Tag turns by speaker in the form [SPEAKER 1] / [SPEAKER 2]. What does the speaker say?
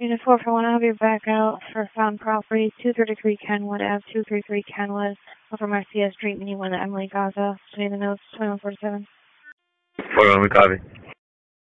[SPEAKER 1] Unit 441, I'll be back out for found property, 233 Kenwood Ave, 233 Kenwood, over Marcia Street, meeting with Emily Gaza. Studying the notes, 2147.
[SPEAKER 2] 41, we copy.